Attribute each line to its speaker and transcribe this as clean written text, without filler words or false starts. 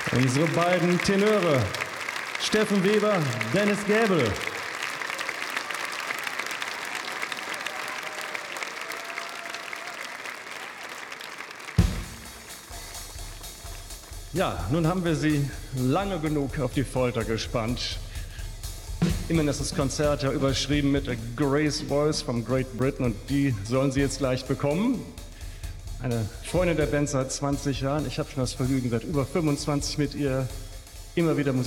Speaker 1: Unsere beiden Tenöre, Steffen Weber, Dennis Gäbel. Ja, nun haben wir Sie lange genug auf die Folter gespannt. Immerhin ist das Konzert ja überschrieben mit A Grace Voice from Great Britain und die sollen Sie jetzt gleich bekommen. Eine Freundin der Band seit 20 Jahren. Ich habe schon das Vergnügen, seit über 25 mit ihr immer wieder Musik